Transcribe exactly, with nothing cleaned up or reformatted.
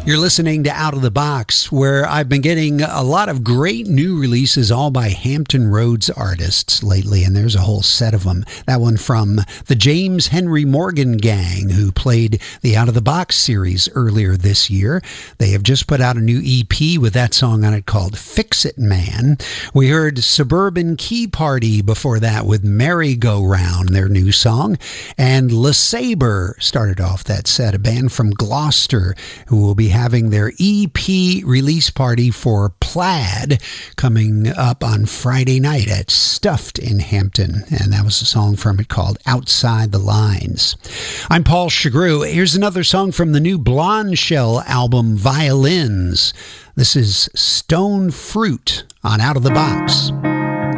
You're listening to Out of the Box, where I've been getting a lot of great new releases, all by Hampton Roads artists lately, and there's a whole set of them. That one from the James Henry Morgan Gang, who played the Out of the Box series earlier this year. They have just put out a new E P with that song on it called Fix It Man. We heard Suburban Key Party before that with Merry Go Round, their new song. And LeSabre started off that set, a band from Gloucester who will be having their E P release party for Plaid coming up on Friday night at Stuffed in Hampton. And that was a song from it called Outside the Lines. I'm Paul Chagru. Here's another song from the new Blonde Shell album, Violins. This is Stone Fruit on Out of the Box.